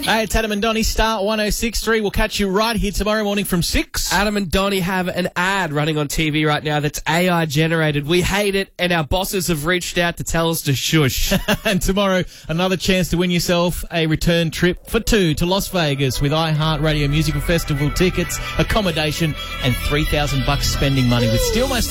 Hey, it's Adam and Donnie, Star 106.3. We'll catch you right here tomorrow morning from 6. Adam and Donnie have an ad running on TV right now that's AI generated. We hate it, and our bosses have reached out to tell us to shush. And tomorrow, another chance to win yourself a return trip for 2 to Las Vegas with iHeartRadio Musical Festival tickets, accommodation, and $3,000 spending money with Steelmaster.